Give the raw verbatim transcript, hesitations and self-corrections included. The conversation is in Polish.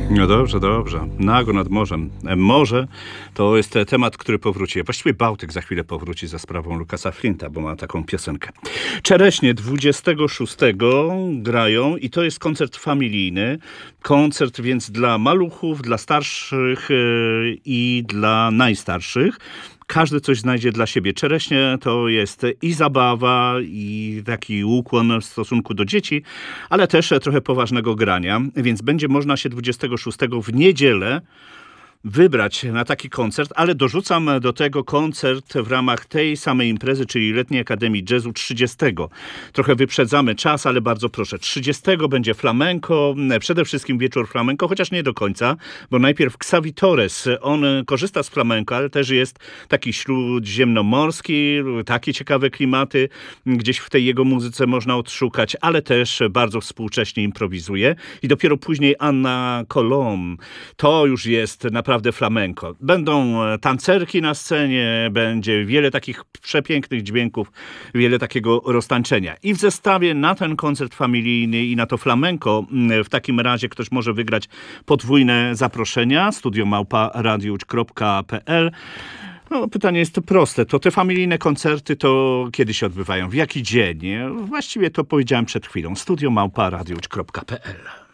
No dobrze, dobrze. Nago nad morzem. E, Morze to jest e, temat, który powróci. Właściwie Bałtyk za chwilę powróci za sprawą Lukasa Flinta, bo ma taką piosenkę. Czereśnie dwudziestego szóstego grają i to jest koncert familijny. Koncert więc dla maluchów, dla starszych e, i dla najstarszych. Każdy coś znajdzie dla siebie. Czereśnie to jest i zabawa, i taki ukłon w stosunku do dzieci, ale też trochę poważnego grania, więc będzie można się dwudziestego szóstego w niedzielę wybrać na taki koncert, ale dorzucam do tego koncert w ramach tej samej imprezy, czyli Letniej Akademii Jazzu trzydziestego. Trochę wyprzedzamy czas, ale bardzo proszę. trzydziestego będzie flamenco, przede wszystkim wieczór flamenco, chociaż nie do końca, bo najpierw Xavi Torres, on korzysta z flamenco, ale też jest taki śródziemnomorski, takie ciekawe klimaty, gdzieś w tej jego muzyce można odszukać, ale też bardzo współcześnie improwizuje. I dopiero później Anna Colom. To już jest naprawdę flamenco. Będą tancerki na scenie, będzie wiele takich przepięknych dźwięków, wiele takiego roztańczenia. I w zestawie na ten koncert familijny i na to flamenco w takim razie ktoś może wygrać podwójne zaproszenia. studio małpa radiusz kropka p l. No, pytanie jest proste. To te familijne koncerty to kiedy się odbywają? W jaki dzień? Właściwie to powiedziałem przed chwilą. studio małpa radiusz kropka p l.